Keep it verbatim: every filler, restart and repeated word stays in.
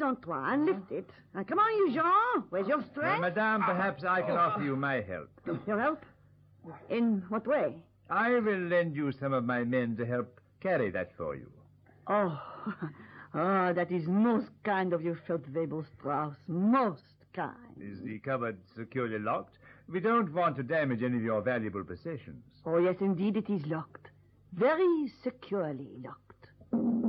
don't try and lift it. Now, come on, you, Jean. Where's your Well, strength? madame, perhaps I can offer you my help. Your help? In what way? I will lend you some of my men to help carry that for you. Oh, oh, that is most kind of you, Feldwebel Strauss. Most kind. Is the cupboard securely locked? We don't want to damage any of your valuable possessions. Oh, yes, indeed, it is locked. Very securely locked.